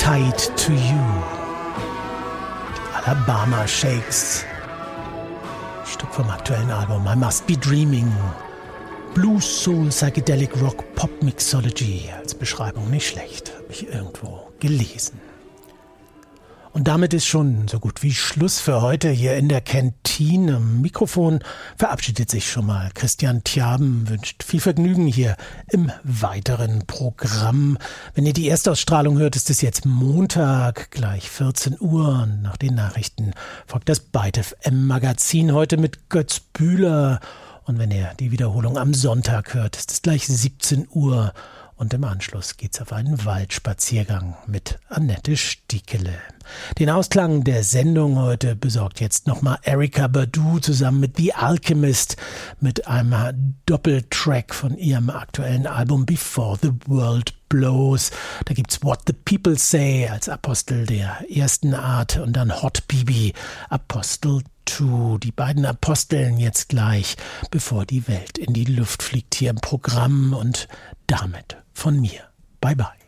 Tied to You. Die Alabama Shakes. Stück vom aktuellen Album I Must Be Dreaming. Blues, Soul, Psychedelic Rock, Pop Mixology. Als Beschreibung nicht schlecht. Habe ich irgendwo gelesen. Und damit ist schon so gut wie Schluss für heute hier in der Kantine. Am Mikrofon verabschiedet sich schon mal Christian Tjaben, wünscht viel Vergnügen hier im weiteren Programm. Wenn ihr die Erstausstrahlung hört, ist es jetzt Montag, gleich 14 Uhr. Und nach den Nachrichten folgt das Byte FM Magazin heute mit Götz Bühler. Und wenn ihr die Wiederholung am Sonntag hört, ist es gleich 17 Uhr. Und im Anschluss geht's auf einen Waldspaziergang mit Annette Stiekele. Den Ausklang der Sendung heute besorgt jetzt nochmal Erykah Badu zusammen mit The Alchemist mit einem Doppeltrack von ihrem aktuellen Album Before the World Blows. Da gibt's What the People Say als Apostel der ersten Art und dann Hot Bibi, Apostel 2. Die beiden Aposteln jetzt gleich, bevor die Welt in die Luft fliegt hier im Programm und damit von mir. Bye bye.